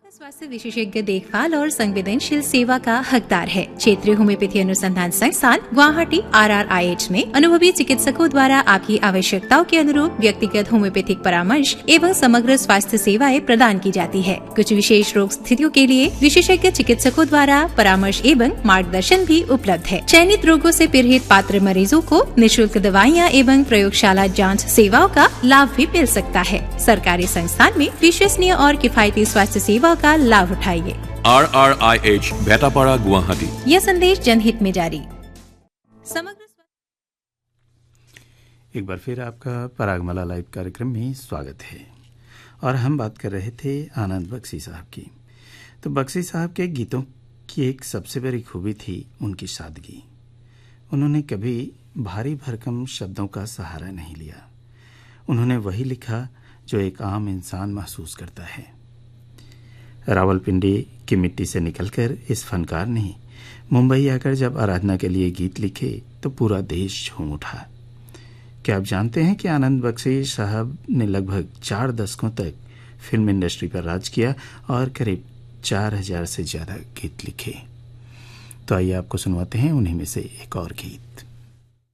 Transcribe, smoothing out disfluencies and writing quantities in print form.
स्वास्थ्य विशेषज्ञ देखभाल और संवेदनशील सेवा का हकदार है। क्षेत्रीय होम्योपैथी अनुसंधान संस्थान गुवाहाटी RRIH में अनुभवी चिकित्सकों द्वारा आपकी आवश्यकताओं के अनुरूप व्यक्तिगत होम्योपैथिक परामर्श एवं समग्र स्वास्थ्य सेवाएं प्रदान की जाती है। कुछ विशेष रोग स्थितियों के लिए विशेषज्ञ चिकित्सकों द्वारा परामर्श एवं मार्गदर्शन भी उपलब्ध है। चयनित रोगों से पीड़ित पात्र मरीजों को निःशुल्क दवाइयाँ एवं प्रयोगशाला जाँच सेवाओं का लाभ भी मिल सकता है। सरकारी संस्थान में विश्वसनीय और किफायती स्वास्थ्य सेवा का लाभ उठाइए। RRIH भेटापाड़ा गुवाहाटी। यह संदेश जनहित में जारी। समग्र एक बार फिर आपका परागमाला लाइव कार्यक्रम में स्वागत है और हम बात कर रहे थे आनंद बख्शी साहब की। तो बख्शी साहब के गीतों की एक सबसे बड़ी खूबी थी उनकी सादगी। उन्होंने कभी भारी भरकम शब्दों का सहारा नहीं लिया। उन्होंने वही लिखा जो एक आम इंसान महसूस करता है। रावलपिंडी की मिट्टी से निकलकर इस फनकार ने मुंबई आकर जब आराधना के लिए गीत लिखे तो पूरा देश झूम उठा। क्या आप जानते हैं कि आनंद बख्शी साहब ने लगभग 4 दशकों तक फिल्म इंडस्ट्री पर राज किया और करीब 4000 से ज्यादा गीत लिखे। तो आइए आपको सुनवाते हैं उन्हीं में से एक और गीत।